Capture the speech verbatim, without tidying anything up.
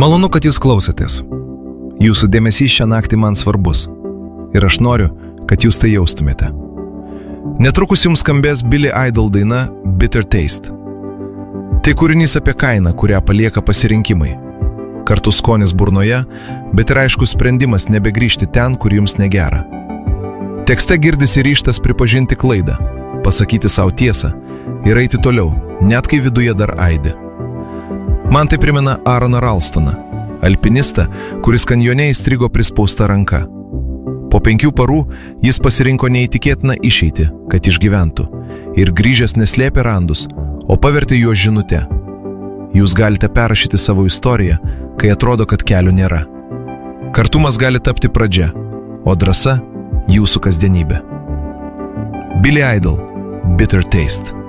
Malonu, kad jūs klausotės. Jūsų dėmesys šią naktį man svarbus. Ir aš noriu, kad jūs tai jaustumėte. Netrukus jums skambės Billy Idol daina Bitter Taste. Tai kūrinys apie kainą, kurią palieka pasirinkimai. Kartu skonis burnoje, bet ir aiškus sprendimas nebegrįžti ten, kur jums negera. Tekste girdisi ryžtas pripažinti klaidą, pasakyti savo tiesą ir eiti toliau, net kai viduje dar aidi. Man tai primena Aaroną Ralstoną, alpinistą, kuris kanjone įstrigo prispausta ranka. Po penkių parų jis pasirinko neįtikėtiną išeitį, kad išgyventų, ir grįžęs neslėpė randus, o pavertė juos žinute. Jūs galite perrašyti savo istoriją, kai atrodo, kad kelio nėra. Kartumas gali tapti pradžia, o drąsa – jūsų kasdienybė. Billy Idol, Bitter Taste.